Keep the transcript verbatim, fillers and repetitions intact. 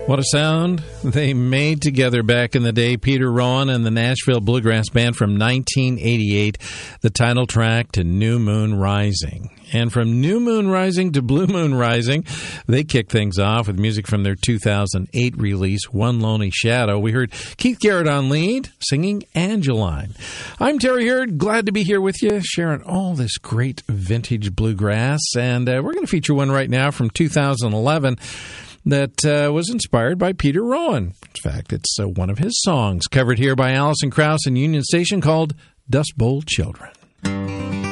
What a sound they made together back in the day. Peter Rowan and the Nashville Bluegrass Band from nineteen eighty-eight, the title track to New Moon Rising. And from New Moon Rising to Blue Moon Rising, they kicked things off with music from their two thousand eight release, One Lonely Shadow. We heard Keith Garrett on lead, singing Angeline. I'm Terry Hurd, glad to be here with you, sharing all this great vintage bluegrass. And uh, we're going to feature one right now from two thousand eleven. That uh, was inspired by Peter Rowan. In fact, it's uh, one of his songs covered here by Alison Krauss and Union Station called Dust Bowl Children.